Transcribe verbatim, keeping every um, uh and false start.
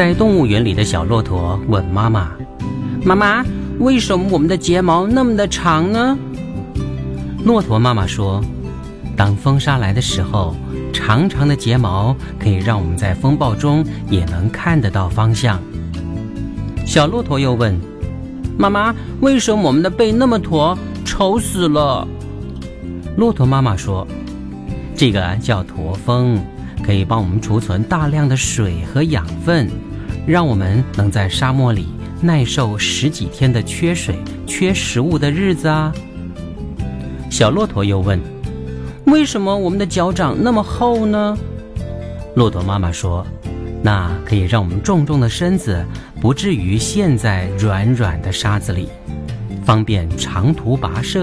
在动物园里的小骆驼问妈妈：妈妈，为什么我们的睫毛那么的长呢？骆驼妈妈说，当风沙来的时候，长长的睫毛可以让我们在风暴中也能看得到方向。小骆驼又问，妈妈，为什么我们的背那么驼，丑死了？骆驼妈妈说，这个叫驼峰，可以帮我们储存大量的水和养分，让我们能在沙漠里耐受十几天的缺水、缺食物的日子啊。小骆驼又问，为什么我们的脚掌那么厚呢？骆驼妈妈说，那可以让我们重重的身子不至于陷在软软的沙子里，方便长途跋涉。